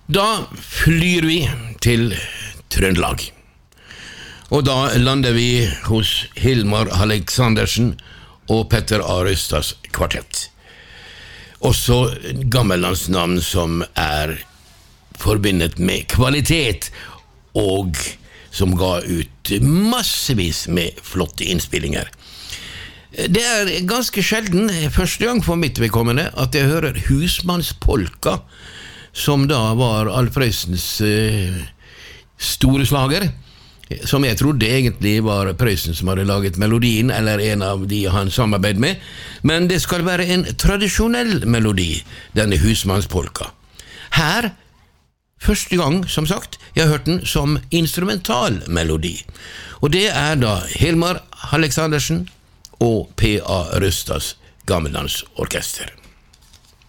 Da flyr vi til Trøndelag. Og da lander vi hos Hilmar Aleksandersen og Petter A. Røstads kvartett. Også gammellandsnavn som forbindet med kvalitet, og som ga ut massevis med flotte innspillinger. Det ganske sjelden, første gang for mitt vedkommende, at jeg hører Husmannspolka, som da var Alf Prøysens store slager, som jeg trodde egentlig var Prøysen som hadde laget melodien, eller en av de han samarbeid med, men det skal være en tradisjonell melodi, denne Husmannspolka. Her, første gang, som sagt, jeg har hørt den som instrumental melodi, og det da Hilmar Aleksandersen og P.A. Røstads gammellandsorkester.